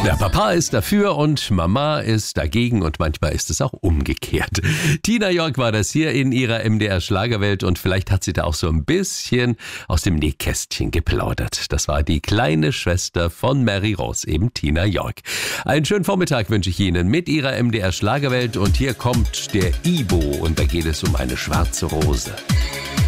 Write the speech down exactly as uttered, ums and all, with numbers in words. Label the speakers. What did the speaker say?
Speaker 1: Der Papa ist dafür und Mama ist dagegen und manchmal ist es auch umgekehrt. Tina York war das hier in ihrer M D R Schlagerwelt und vielleicht hat sie da auch so ein bisschen aus dem Nähkästchen geplaudert. Das war die kleine Schwester von Mary Rose, eben Tina York. Einen schönen Vormittag wünsche ich Ihnen mit ihrer M D R Schlagerwelt und hier kommt der Ibo und da geht es um eine schwarze Rose.